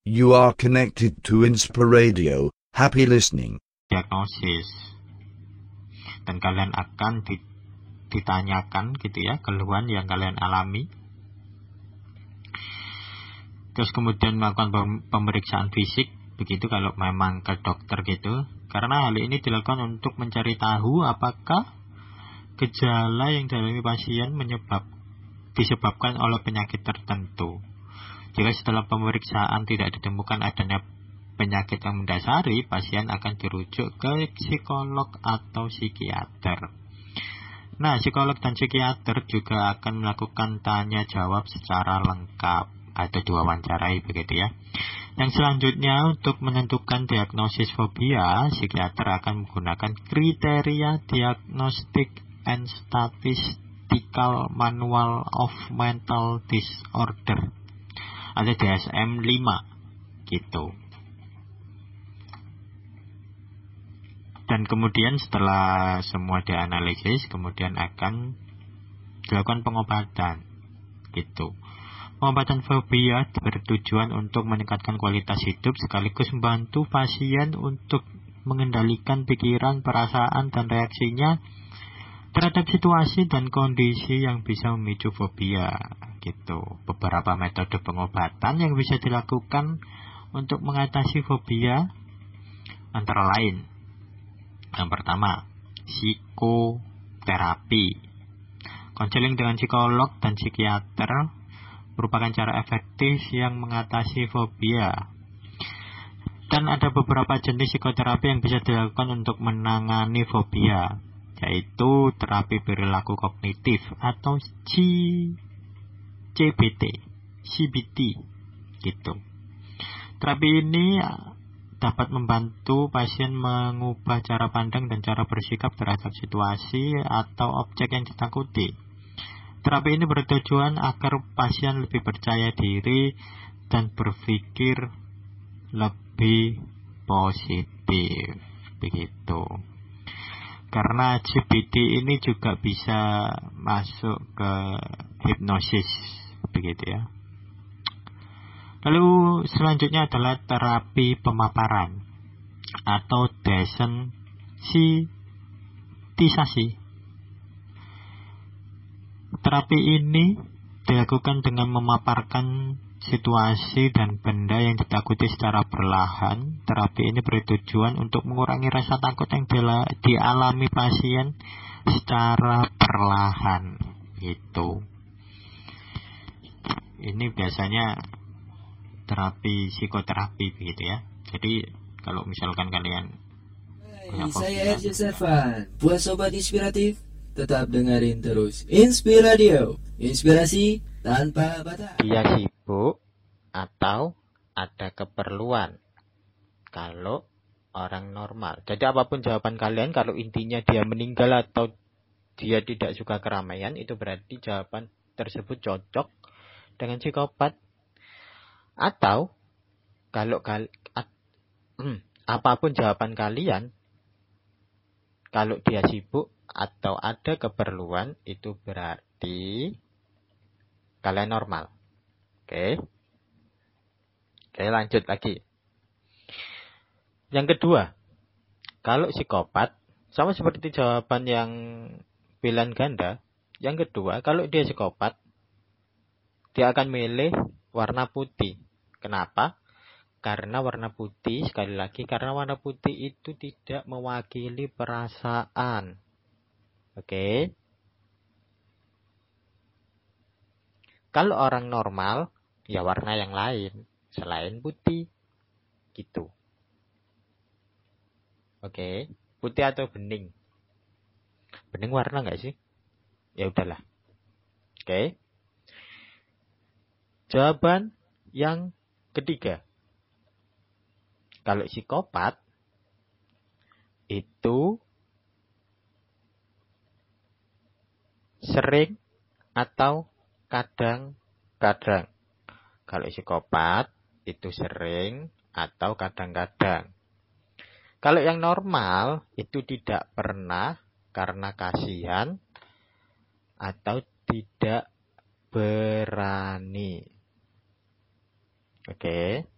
You are connected to Inspiradio. Happy listening. Diagnosis. Dan kalian akan ditanyakan gitu ya, keluhan yang kalian alami. Terus kemudian melakukan pemeriksaan fisik, begitu kalau memang ke dokter gitu. Karena hal ini dilakukan untuk mencari tahu apakah gejala yang dialami pasien disebabkan oleh penyakit tertentu. Jika setelah pemeriksaan tidak ditemukan adanya penyakit yang mendasari, pasien akan dirujuk ke psikolog atau psikiater. Nah, psikolog dan psikiater juga akan melakukan tanya jawab secara lengkap atau diwawancarai begitu ya. Yang selanjutnya, untuk menentukan diagnosis fobia, psikiater akan menggunakan kriteria Diagnostic and Statistical Manual of Mental Disorder atau DSM-5 gitu. Dan kemudian setelah semua dianalisis, kemudian akan dilakukan pengobatan gitu. Pengobatan fobia bertujuan untuk meningkatkan kualitas hidup sekaligus membantu pasien untuk mengendalikan pikiran, perasaan, dan reaksinya terhadap situasi dan kondisi yang bisa memicu fobia gitu. Beberapa metode pengobatan yang bisa dilakukan untuk mengatasi fobia antara lain: yang pertama, psikoterapi. Konseling dengan psikolog dan psikiater merupakan cara efektif yang mengatasi fobia. Dan ada beberapa jenis psikoterapi yang bisa dilakukan untuk menangani fobia, yaitu terapi perilaku kognitif atau CBT gitu. Terapi ini dapat membantu pasien mengubah cara pandang dan cara bersikap terhadap situasi atau objek yang ditakuti. Terapi ini bertujuan agar pasien lebih percaya diri dan berpikir lebih positif begitu. Karena CBT ini juga bisa masuk ke hipnosis begitu ya. Lalu selanjutnya adalah terapi pemaparan atau desensitisasi. Terapi ini dilakukan dengan memaparkan situasi dan benda yang ditakuti secara perlahan. Terapi ini bertujuan untuk mengurangi rasa takut yang dialami pasien secara perlahan gitu. Ini biasanya terapi psikoterapi begitu ya. Jadi kalau misalkan kalian saya RJ Servan. Buat sobat inspiratif, tetap dengerin terus Inspiradio, inspirasi tanpa batas. Dia sibuk atau ada keperluan kalau orang normal. Jadi apapun jawaban kalian, kalau intinya dia meninggal atau dia tidak suka keramaian, itu berarti jawaban tersebut cocok dengan psikopat. Atau kalau apapun jawaban kalian, kalau dia sibuk atau ada keperluan, itu berarti kalian normal. Oke, lanjut lagi. Yang kedua, kalau psikopat, sama seperti jawaban yang pilihan ganda. Yang kedua, kalau dia psikopat, dia akan milih warna putih. Kenapa? Karena warna putih, sekali lagi, karena warna putih itu tidak mewakili perasaan. Oke. Kalau orang normal, ya warna yang lain selain putih. Gitu. Oke. Putih atau bening? Bening warna nggak sih? Ya udahlah. Oke. Jawaban yang ketiga. Kalau psikopat itu sering atau kadang-kadang. Kalau psikopat itu sering atau kadang-kadang. Kalau yang normal itu tidak pernah karena kasihan atau tidak berani. Oke.